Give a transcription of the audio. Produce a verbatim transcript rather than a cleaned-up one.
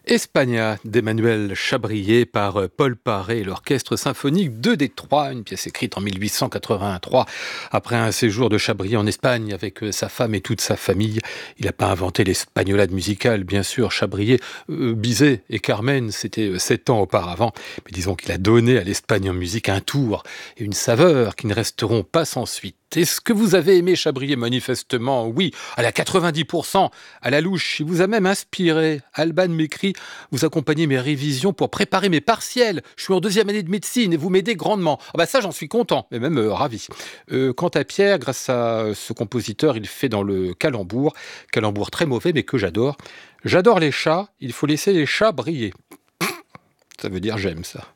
Espagnat d'Emmanuel Chabrier par euh, Paul Paré et l'Orchestre symphonique de Détroit, une pièce écrite en mille huit cent quatre-vingt-trois. Après un séjour de Chabrier en Espagne avec euh, sa femme et toute sa famille, il n'a pas inventé l'espagnolade musicale, bien sûr. Chabrier, euh, Bizet et Carmen, c'était euh, sept ans auparavant. Mais disons qu'il a donné à l'Espagne en musique un tour et une saveur qui ne resteront pas sans suite. Est-ce que vous avez aimé Chabrier? Manifestement, oui, à la quatre-vingt-dix pour cent, à la louche. Il vous a même inspiré. Alban m'écrit: vous accompagnez mes révisions pour préparer mes partiels. Je suis en deuxième année de médecine et vous m'aidez grandement. Ah bah ça, j'en suis content, mais même euh, ravi. Euh, quant à Pierre, grâce à ce compositeur, il fait dans le calembour. Calembour très mauvais, mais que j'adore. J'adore les chats, il faut laisser les chats briller. Ça veut dire j'aime ça.